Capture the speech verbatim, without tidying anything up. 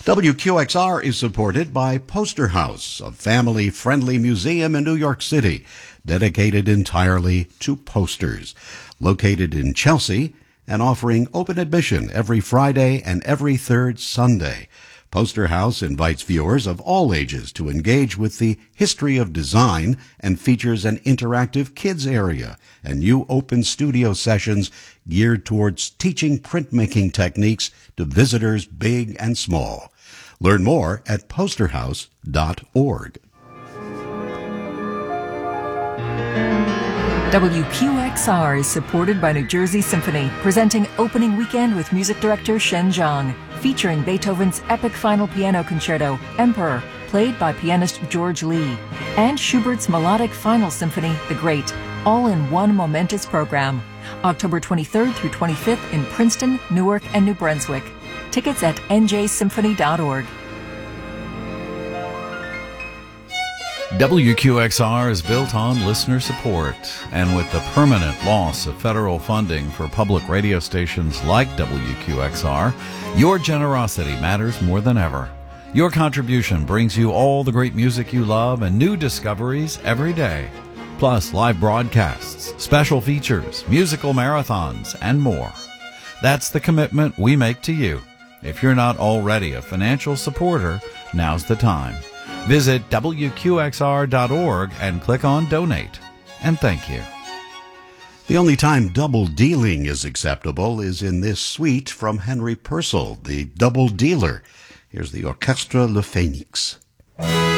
W Q X R is supported by Poster House, a family-friendly museum in New York City, dedicated entirely to posters. Located in Chelsea and offering open admission every Friday and every third Sunday. Poster House invites viewers of all ages to engage with the history of design and features an interactive kids area and new open studio sessions geared towards teaching printmaking techniques to visitors big and small. Learn more at poster house dot org. W Q X R is supported by New Jersey Symphony, presenting Opening Weekend with music director Shen Zhang, featuring Beethoven's epic final piano concerto, Emperor, played by pianist George Lee, and Schubert's melodic final symphony, The Great, all in one momentous program. October twenty-third through twenty-fifth in Princeton, Newark, and New Brunswick. Tickets at N J symphony dot org. W Q X R is built on listener support, and with the permanent loss of federal funding for public radio stations like W Q X R, your generosity matters more than ever. Your contribution brings you all the great music you love and new discoveries every day, plus live broadcasts, special features, musical marathons, and more. That's the commitment we make to you. If you're not already a financial supporter, now's the time. Visit W Q X R dot org and click on Donate. And thank you. The only time double dealing is acceptable is in this suite from Henry Purcell, the Double Dealer. Here's the Orchestre Le Phénix.